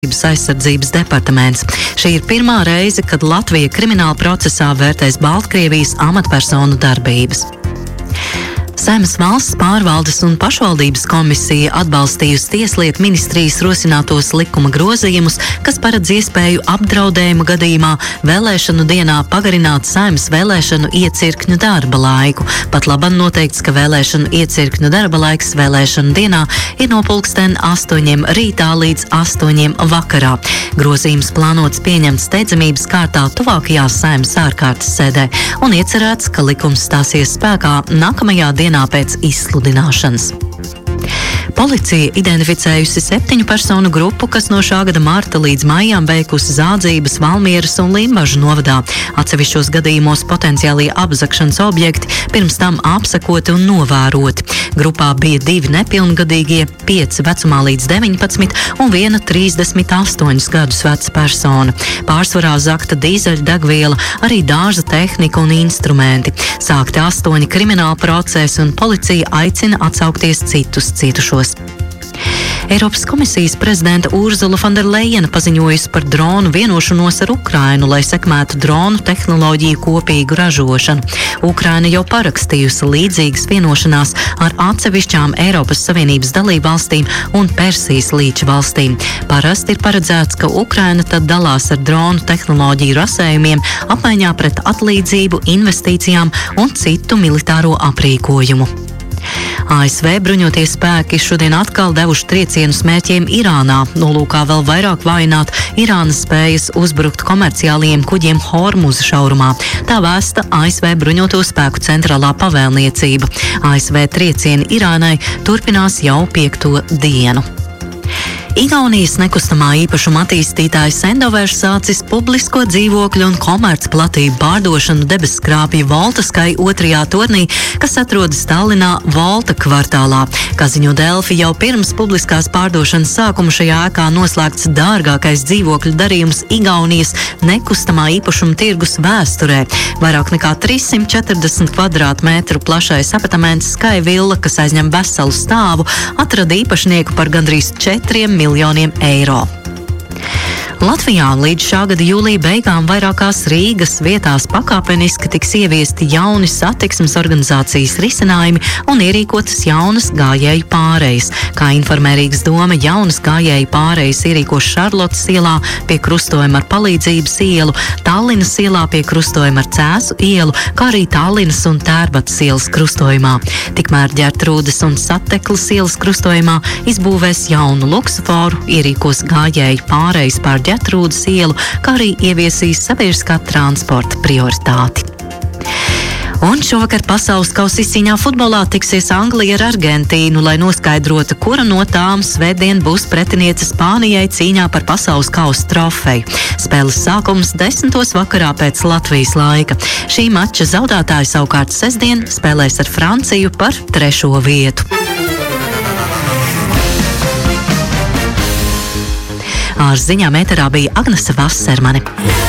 aizsardzības departaments. Šī ir pirmā reize, kad Latvija krimināla procesā vērtēs Baltkrievijas amatpersonu darbības. Saeimas valsts pārvaldes un pašvaldības komisija atbalstījusi Tieslietu ministrijas rosinātos likuma grozījumus, kas paredz iespēju apdraudējumu gadījumā vēlēšanu dienā pagarināt Saeimas vēlēšanu iecirkņu darba laiku. Pat labam noteikts, ka vēlēšanu iecirkņu darba laiks vēlēšanu dienā ir no 8:00 rītā līdz 8:00 vakarā. Grozījums plānots pieņemt steidzamības kārtā tuvākajā Saeimas ārkārtas sēdē un iecerēts, ka likums stāsies spēkā nākamajā dienā pēc izsludināšanas. Policija identificējusi 7 personu grupu, kas no šā gada marta līdz maijam veikusi zādzības Valmieras un Limbažu novadā. Atsevišķos gadījumos potenciālie apzakšanas objekti pirms tam apsekoti un novēroti. Grupā bija 2 nepilngadīgie, 5 vecumā līdz 19 un 1 38 gadus veca persona. Pārsvarā zakta dīzeļdegviela, arī dārza tehnika un instrumenti. Sākti 8 krimināla procesi un policija aicina atsaukties citus cietušos. Eiropas komisijas prezidenta Urzula von der Leyena paziņojusi par dronu vienošanos ar Ukrainu, lai sekmētu dronu tehnoloģiju kopīgu ražošanu. Ukraina jau parakstījusi līdzīgas vienošanās ar atsevišķām Eiropas Savienības dalībvalstīm un Persijas līča valstīm. Parasti ir paredzēts, ka Ukraina tad dalās ar dronu tehnoloģiju rasējumiem apmaiņā pret atlīdzību, investīcijām un citu militāro aprīkojumu. ASV bruņotie spēki šodien atkal devuši triecienus mērķiem Irānā, nolūkā vēl vairāk vājināt Irānas spējas uzbrukt komerciālajiem kuģiem Hormuza šaurumā. Tā vēsta ASV bruņoto spēku centrālā pavēlniecība. ASV triecieni Irānai turpinās jau 5. dienu. Igaunijas nekustamā īpašuma attīstītājs Endovers sācis publisko dzīvokļu un komercplatību pārdošanu debesskrāpju Voltaskai 2. tornī, kas atrodas Tallinā Volta kvartālā. Kā ziņo Delfi, jau pirms publiskās pārdošanas sākuma šajā ēkā noslēgts dārgākais dzīvokļu darījums Igaunijas nekustamā īpašuma tirgus vēsturē. Vairāk nekā 340 kvadrātmetru plašais apartaments Sky Villa, kas aizņem veselu stāvu, atrada īpašnieku par gandrīz 4 miljoniem eiro. Latvijā līdz šā gada jūlija beigām vairākās Rīgas vietās pakāpeniski tiks ieviesti jauni satiksmes organizācijas risinājumi un ierīkotas jaunas gājēju pārejas. Kā informē Rīgas doma, jaunas gājēju pārejas ierīkos Šarlotes ielā pie krustojuma ar Palīdzības ielu, Tallinas ielā pie krustojuma ar Cēsu ielu, kā arī Tallinas un Tērbatas ielas krustojumā. Tikmēr Ģertrūdes un Sateklas ielas krustojumā izbūvēs jaunu luksusforu, ierīkos gājēju pārejas pār Ģertrūdes ielu, kā arī ieviesīs sabiedriskā transporta prioritāti. Un šovakar pasaules kausa izcīņā futbolā tiksies Anglija ar Argentīnu, lai noskaidrotu, kura no tām svētdien būs pretiniece Spānijai cīņā par pasaules kausa trofeju. Spēles sākums 10. vakarā pēc Latvijas laika. Šī mača zaudētāji savukārt sestdien spēlēs ar Franciju par 3. vietu. Ar ziņām ēterā bija Agnese Vasermane.